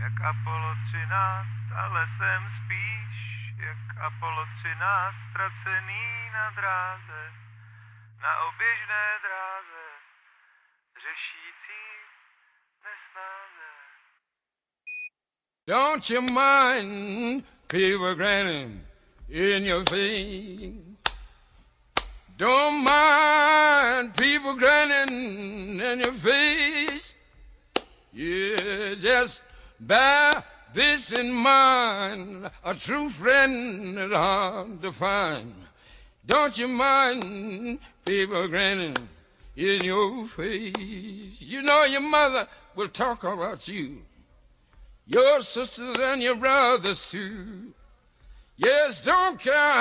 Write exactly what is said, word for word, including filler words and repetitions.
jak Apollo třináct, ale jsem spíš jak Apollo třináct, ztracený na dráze, na oběžné dráze, řešící nesnáze. Don't you mind people grinning in your face? Don't mind people grinning in your face. Yeah, just bear this in mind. A true friend is hard to find. Don't you mind people grinning in your face? You know your mother will talk about you, your sisters and your brothers too. Yes, don't care